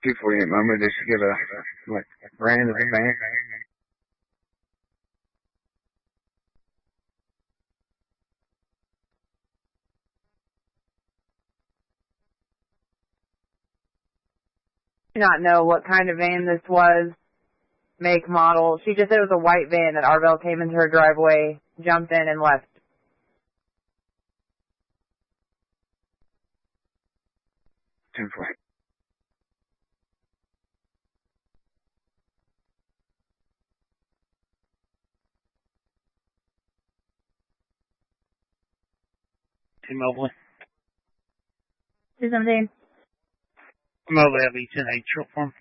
248 Mama, just give a brand of the van. Do not know what kind of van this was, make, model. She just said it was a white van that Arvell came into her driveway, jumped in, and left. T-Mobile. 217. T-Mobile have 10 short form.